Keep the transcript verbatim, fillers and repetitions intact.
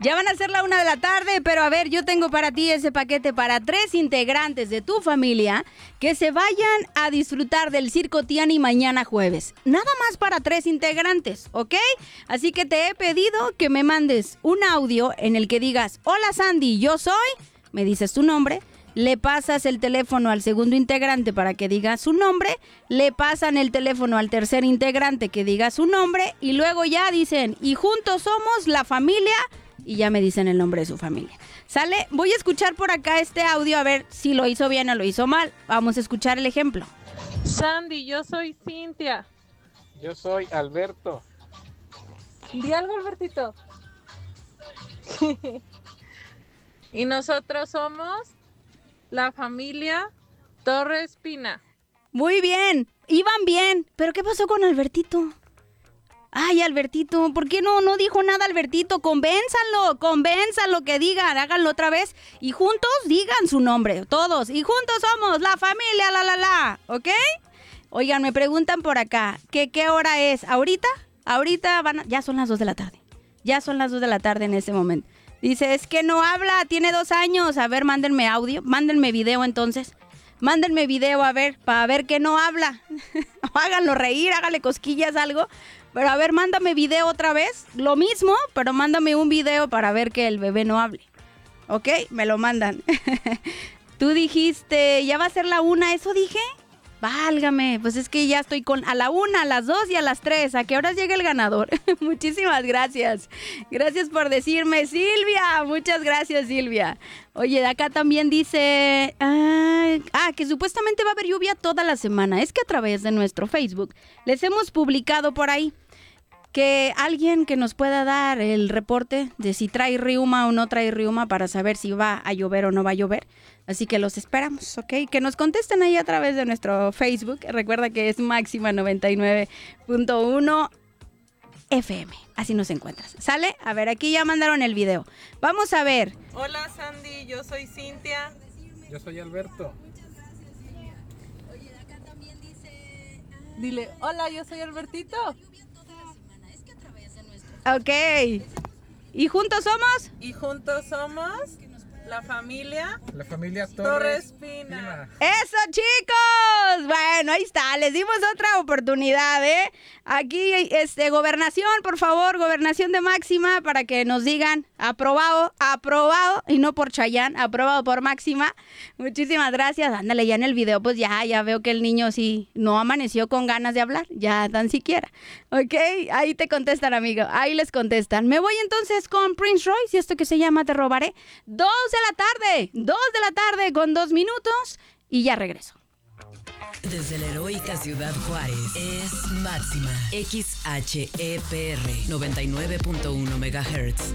Ya van a ser la una de la tarde, pero a ver, yo tengo para ti ese paquete para tres integrantes de tu familia que se vayan a disfrutar del Circo Tiani mañana jueves. Nada más para tres integrantes, ¿ok? Así que te he pedido que me mandes un audio en el que digas, hola Sandy, yo soy, me dices tu nombre, le pasas el teléfono al segundo integrante para que diga su nombre, le pasan el teléfono al tercer integrante que diga su nombre y luego ya dicen, y juntos somos la familia... Y ya me dicen el nombre de su familia. ¿Sale? Voy a escuchar por acá este audio a ver si lo hizo bien o lo hizo mal. Vamos a escuchar el ejemplo. Sandy, yo soy Cintia. Yo soy Alberto. Di algo, Albertito. Y nosotros somos la familia Torres Pina. Muy bien, iban bien. ¿Pero qué pasó con Albertito? Ay, Albertito, ¿por qué no, no dijo nada Albertito? Convénzanlo, convénzanlo que digan, háganlo otra vez y juntos digan su nombre, todos. Y juntos somos la familia, la, la, la, ¿ok? Oigan, me preguntan por acá, ¿qué, qué hora es? ¿Ahorita? Ahorita van a... Ya son las dos de la tarde. Ya son las dos de la tarde en este momento. Dice, es que no habla, tiene dos años. A ver, mándenme audio, mándenme video entonces. Mándenme video, a ver, para ver que no habla. Háganlo reír, háganle cosquillas, algo. Pero a ver, mándame video otra vez. Lo mismo, pero mándame un video para ver que el bebé no hable. ¿Ok? Me lo mandan. Tú dijiste, ya va a ser la una, ¿eso dije? Válgame, pues es que ya estoy con a la una, a las dos y a las tres. ¿A qué horas llega el ganador? Muchísimas gracias. Gracias por decirme, Silvia. Muchas gracias, Silvia. Oye, de acá también dice... Ah, ah, que supuestamente va a haber lluvia toda la semana. Es que a través de nuestro Facebook les hemos publicado por ahí que alguien que nos pueda dar el reporte de si trae riuma o no trae riuma para saber si va a llover o no va a llover. Así que los esperamos, ¿ok? Que nos contesten ahí a través de nuestro Facebook. Recuerda que es Máxima noventa y nueve punto uno F M. Así nos encuentras. ¿Sale? A ver, aquí ya mandaron el video. Vamos a ver. Hola Sandy, yo soy Cintia. Yo soy Alberto. Dile, hola, yo soy Albertito. Ok. ¿Y juntos somos? Y juntos somos la familia La familia Torres, Torres Pina. Pina. ¡Eso, chicos! Bueno, ahí está, les dimos otra oportunidad, ¿eh? Aquí, este, gobernación, por favor, gobernación de Máxima, para que nos digan, aprobado, aprobado, y no por Chayán, aprobado por Máxima. Muchísimas gracias. Ándale, ya en el video, pues ya, ya veo que el niño sí no amaneció con ganas de hablar, ya tan siquiera. Ok, ahí te contestan, amigo, ahí les contestan. Me voy entonces con Prince Royce y esto que se llama Te Robaré. Dos de la tarde, dos de la tarde con dos minutos y ya regreso. Desde la heroica Ciudad Juárez es Máxima X H E P R noventa y nueve punto uno megahertz.